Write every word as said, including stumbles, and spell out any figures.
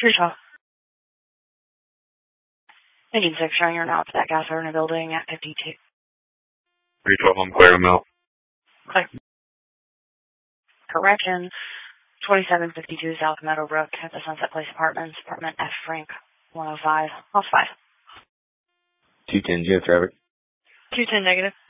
three twelve. Engine six showing you're now to that gas in a building at fifty-two. three twelve, I'm clear, I'm out. Clear. Correction, twenty-seven fifty-two South Meadowbrook at the Sunset Place Apartments, apartment F Frank, one oh five, off five. two ten, Jeff Trevor. two ten negative.